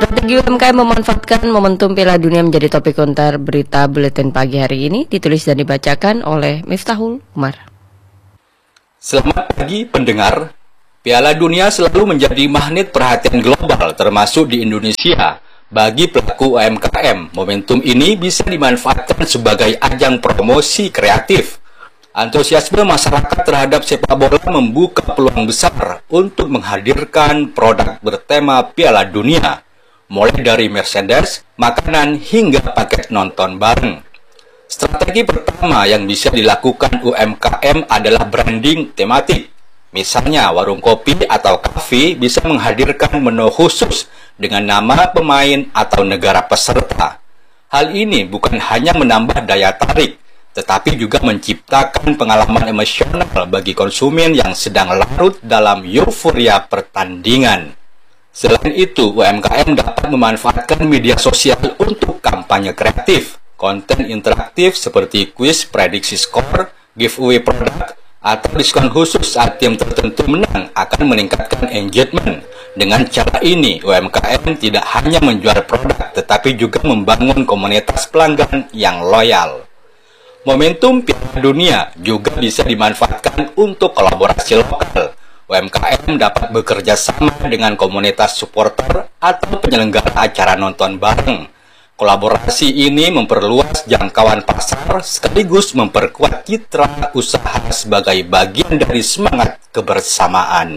Strategi UMKM memanfaatkan momentum Piala Dunia menjadi topik konter berita buletin pagi hari ini, ditulis dan dibacakan oleh Miftahul Umar. Selamat pagi pendengar. Piala Dunia selalu menjadi magnet perhatian global termasuk di Indonesia. Bagi pelaku UMKM, momentum ini bisa dimanfaatkan sebagai ajang promosi kreatif. Antusiasme masyarakat terhadap sepak bola membuka peluang besar untuk menghadirkan produk bertema Piala Dunia, mulai dari Mercedes, makanan, hingga paket nonton bareng. Strategi pertama yang bisa dilakukan UMKM adalah branding tematik. Misalnya, warung kopi atau kafe bisa menghadirkan menu khusus dengan nama pemain atau negara peserta. Hal ini bukan hanya menambah daya tarik, tetapi juga menciptakan pengalaman emosional bagi konsumen yang sedang larut dalam euforia pertandingan. Selain itu, UMKM dapat memanfaatkan media sosial untuk kampanye kreatif. Konten interaktif seperti kuis prediksi skor, giveaway produk, atau diskon khusus saat tim tertentu menang akan meningkatkan engagement. Dengan cara ini, UMKM tidak hanya menjual produk, tetapi juga membangun komunitas pelanggan yang loyal. Momentum Piala Dunia juga bisa dimanfaatkan untuk kolaborasi lokal. UMKM dapat bekerja sama dengan komunitas supporter atau penyelenggara acara nonton bareng. Kolaborasi ini memperluas jangkauan pasar sekaligus memperkuat citra usaha sebagai bagian dari semangat kebersamaan.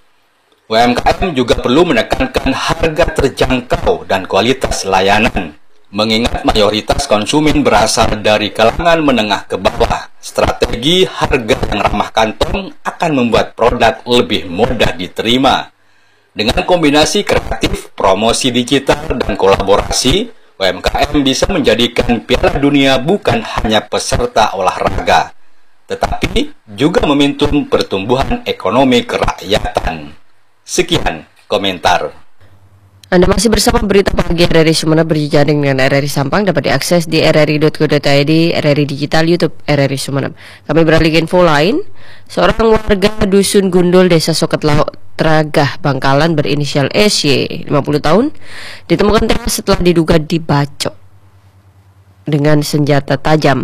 UMKM juga perlu menekankan harga terjangkau dan kualitas layanan. Mengingat mayoritas konsumen berasal dari kalangan menengah ke bawah, strategi harga yang ramah kantong akan membuat produk lebih mudah diterima. Dengan kombinasi kreatif, promosi digital, dan kolaborasi, UMKM bisa menjadikan Piala Dunia bukan hanya peserta olahraga, tetapi juga momentum pertumbuhan ekonomi kerakyatan. Sekian komentar. Anda masih bersama berita pagi RRI Sumeneb berjejaring dengan RRI Sampang, dapat diakses di rri.co.id, RRI Digital, YouTube RRI Sumeneb. Kami beralih ke info lain. Seorang warga Dusun Gundul, Desa Soket Lauk, Tragah, Bangkalan berinisial SY, 50 tahun, ditemukan tewas setelah diduga dibacok dengan senjata tajam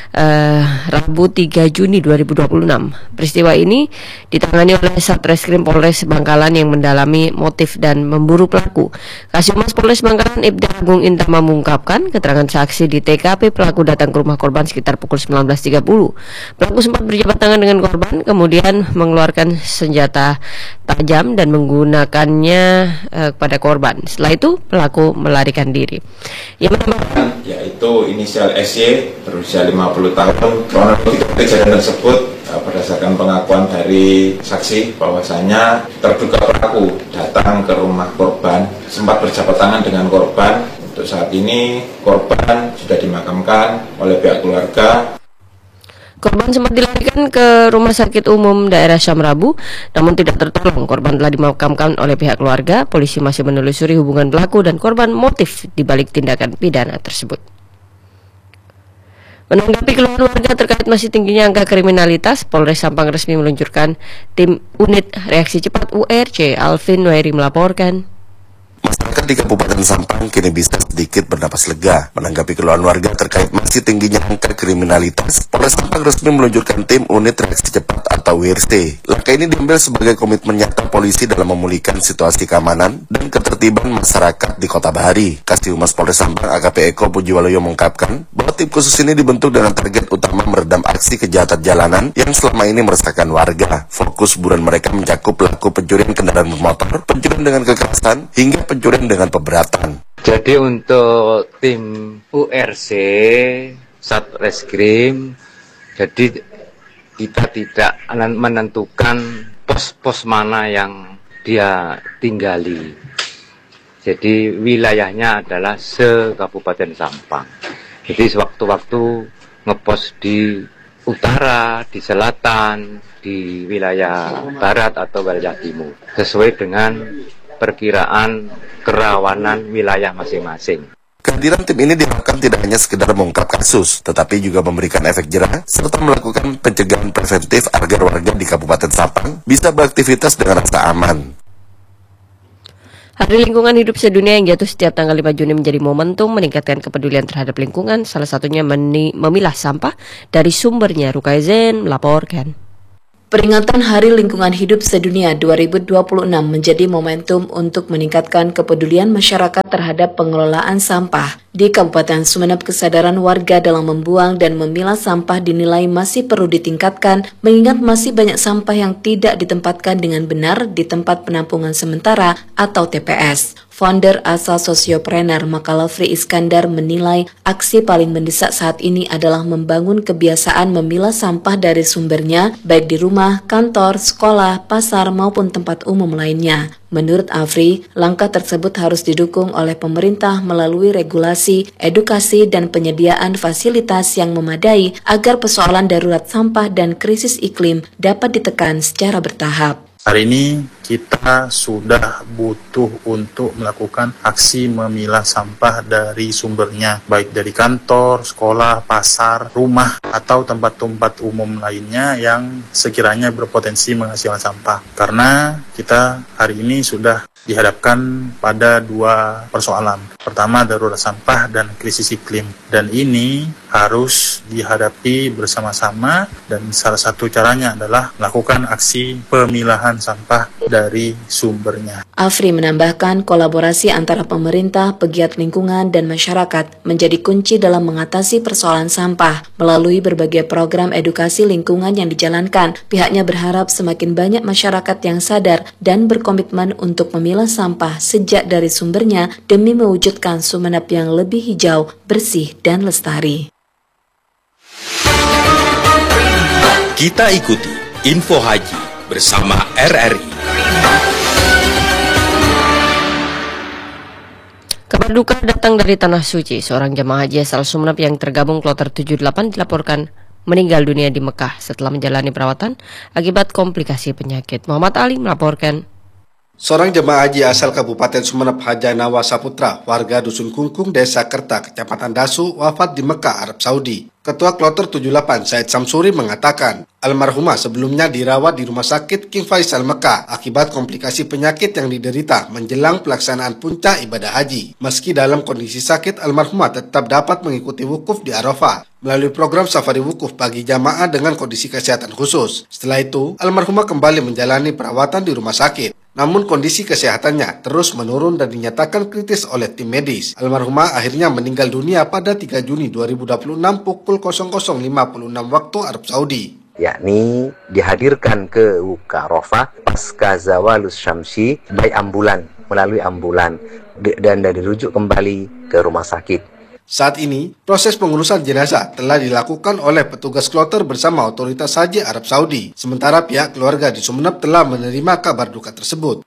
Rabu 3 Juni 2026. Peristiwa ini ditangani oleh Satreskrim Polres Bangkalan yang mendalami motif dan memburu pelaku. Kasih-Humas Polres Bangkalan Ibda Agung Intama mengungkapkan keterangan saksi di TKP pelaku datang ke rumah korban sekitar pukul 19.30. Pelaku sempat berjabat tangan dengan korban, kemudian mengeluarkan senjata tajam dan menggunakannya kepada korban. Setelah itu pelaku melarikan diri. Ia menambahkan, yaitu inisial SY berusia 50 tahun. Kronologi kejadian tersebut berdasarkan pengakuan dari saksi bahwasanya terduga pelaku datang ke rumah korban, sempat berjabat tangan dengan korban. Untuk saat ini korban sudah dimakamkan oleh pihak keluarga. Korban sempat dilarikan ke Rumah Sakit Umum Daerah Syamrabu, namun tidak tertolong. Korban telah dimakamkan oleh pihak keluarga. Polisi masih menelusuri hubungan pelaku dan korban, motif dibalik tindakan pidana tersebut. Menanggapi keluhan warga terkait masih tingginya angka kriminalitas, Polres Sampang resmi meluncurkan tim unit reaksi cepat URC. Alvin Wairi melaporkan. Masyarakat di Kabupaten Sampang kini bisa sedikit bernapas lega menanggapi keluhan warga terkait masih tingginya angka kriminalitas. Polres Sampang resmi meluncurkan tim unit reaksi cepat atau WRC. Langkah ini diambil sebagai komitmen nyata polisi dalam memulihkan situasi keamanan dan ketertiban masyarakat di Kota Bahari. Kasih-Humas Polres Sampang AKP Eko Pujiwaluyo mengungkapkan bahwa tim khusus ini dibentuk dengan target utama meredam aksi kejahatan jalanan yang selama ini meresahkan warga. Fokus buruan mereka mencakup pelaku pencurian kendaraan bermotor, pencurian dengan kekerasan, hingga pencurian dengan pemberatan. Jadi untuk tim URC Satreskrim, jadi kita tidak menentukan pos-pos mana yang dia tinggali. Jadi wilayahnya adalah se-Kabupaten Sampang. Jadi sewaktu-waktu ngepos di utara, di selatan, di wilayah barat atau wilayah timur, sesuai dengan perkiraan kerawanan wilayah masing-masing. Kehadiran tim ini diharapkan tidak hanya sekedar mengungkap kasus, tetapi juga memberikan efek jerah serta melakukan pencegahan preventif agar warga di Kabupaten Sampang bisa beraktivitas dengan rasa aman. Hari Lingkungan Hidup Sedunia yang jatuh setiap tanggal 5 Juni menjadi momentum meningkatkan kepedulian terhadap lingkungan, salah satunya memilah sampah dari sumbernya. Rukaizen melaporkan. Peringatan Hari Lingkungan Hidup Sedunia 2026 menjadi momentum untuk meningkatkan kepedulian masyarakat terhadap pengelolaan sampah. Di Kabupaten Sumeneb, kesadaran warga dalam membuang dan memilah sampah dinilai masih perlu ditingkatkan, mengingat masih banyak sampah yang tidak ditempatkan dengan benar di tempat penampungan sementara atau TPS. Founder asal Sosiopreneur Makalafri Iskandar menilai aksi paling mendesak saat ini adalah membangun kebiasaan memilah sampah dari sumbernya, baik di rumah, kantor, sekolah, pasar, maupun tempat umum lainnya. Menurut Afri, langkah tersebut harus didukung oleh pemerintah melalui regulasi, edukasi, dan penyediaan fasilitas yang memadai agar persoalan darurat sampah dan krisis iklim dapat ditekan secara bertahap. Hari ini kita sudah butuh untuk melakukan aksi memilah sampah dari sumbernya, baik dari kantor, sekolah, pasar, rumah, atau tempat-tempat umum lainnya yang sekiranya berpotensi menghasilkan sampah. Karena kita hari ini sudah dihadapkan pada dua persoalan. Pertama, darurat sampah dan krisis iklim. Dan ini harus dihadapi bersama-sama, dan salah satu caranya adalah melakukan aksi pemilahan sampah dari sumbernya. Afri menambahkan kolaborasi antara pemerintah, pegiat lingkungan, dan masyarakat menjadi kunci dalam mengatasi persoalan sampah. Melalui berbagai program edukasi lingkungan yang dijalankan, pihaknya berharap semakin banyak masyarakat yang sadar dan berkomitmen untuk memilah sampah sejak dari sumbernya demi mewujudkan Sumeneb yang lebih hijau, bersih, dan lestari. Kita ikuti Info Haji bersama RRI. Kabar duka datang dari Tanah Suci. Seorang jemaah haji asal Sumeneb yang tergabung kloter 78 dilaporkan meninggal dunia di Mekah setelah menjalani perawatan akibat komplikasi penyakit. Muhammad Ali melaporkan. Seorang jemaah haji asal Kabupaten Sumeneb, Haja Nawa Saputra, warga Dusun Kungkung, Desa Kerta, Kecamatan Dasu, wafat di Mekah, Arab Saudi. Ketua Kloter 78, Said Samsuri, mengatakan, almarhumah sebelumnya dirawat di Rumah Sakit King Faisal Mekah akibat komplikasi penyakit yang diderita menjelang pelaksanaan puncak ibadah haji. Meski dalam kondisi sakit, almarhumah tetap dapat mengikuti wukuf di Arafah melalui program safari wukuf bagi jamaah dengan kondisi kesehatan khusus. Setelah itu, almarhumah kembali menjalani perawatan di rumah sakit. Namun kondisi kesehatannya terus menurun dan dinyatakan kritis oleh tim medis. Almarhumah akhirnya meninggal dunia pada 3 Juni 2026 pukul 00.56 waktu Arab Saudi. Yakni dihadirkan ke Wukuf Arafah pasca zawalus syamsi melalui ambulan dan dirujuk kembali ke rumah sakit. Saat ini, proses pengurusan jenazah telah dilakukan oleh petugas kloter bersama otoritas haji Arab Saudi. Sementara pihak keluarga di Sumeneb telah menerima kabar duka tersebut.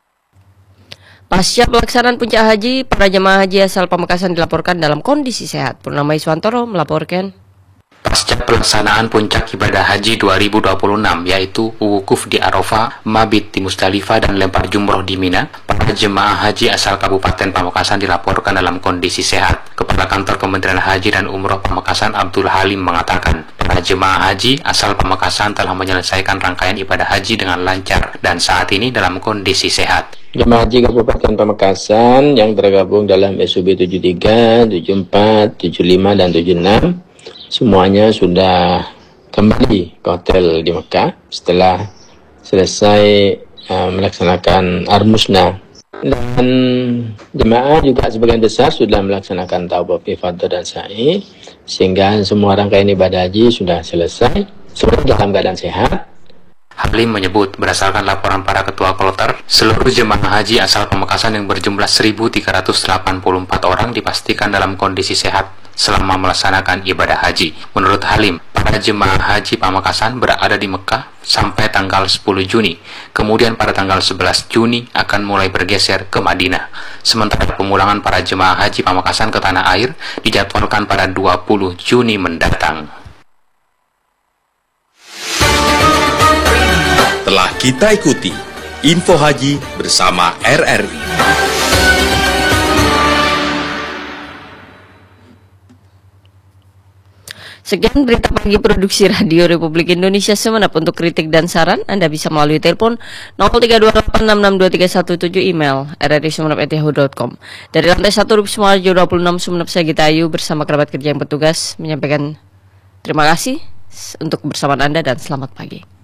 Pasca pelaksanaan puncak haji, para jemaah haji asal Pamekasan dilaporkan dalam kondisi sehat. Purnama Iswantoro melaporkan. Pasca pelaksanaan puncak ibadah haji 2026 yaitu wukuf di Arafah, mabit di Musdalifah, dan lempar jumroh di Mina, para jemaah haji asal Kabupaten Pamekasan dilaporkan dalam kondisi sehat. Kepala Kantor Kementerian Haji dan Umroh Pamekasan Abdul Halim mengatakan, para jemaah haji asal Pamekasan telah menyelesaikan rangkaian ibadah haji dengan lancar dan saat ini dalam kondisi sehat. Jemaah haji Kabupaten Pamekasan yang tergabung dalam SUB 73, 74, 75, dan 76 semuanya sudah kembali ke hotel di Mekah setelah selesai melaksanakan Armusna. Dan jemaah juga sebagian besar sudah melaksanakan tawaf ifadah dan sa'i, sehingga semua rangkaian ibadah haji sudah selesai, semua dalam keadaan sehat. Halim menyebut, berdasarkan laporan para ketua kloter, seluruh jemaah haji asal Pamekasan yang berjumlah 1.384 orang dipastikan dalam kondisi sehat selama melaksanakan ibadah haji. Menurut Halim, para jemaah haji Pamekasan berada di Mekah sampai tanggal 10 Juni. Kemudian pada tanggal 11 Juni akan mulai bergeser ke Madinah. Sementara pemulangan para jemaah haji Pamekasan ke tanah air dijadwalkan pada 20 Juni mendatang. Telah kita ikuti Info Haji bersama RRI. Sekian berita pagi produksi Radio Republik Indonesia Sumeneb. Untuk kritik dan saran Anda bisa melalui telepon 0328662317, email rrisumeneb@yahoo.com. Dari lantai 1 Sumarjo 26 Sumeneb, saya Gita Ayu bersama kerabat kerja yang bertugas menyampaikan terima kasih untuk kebersamaan Anda dan selamat pagi.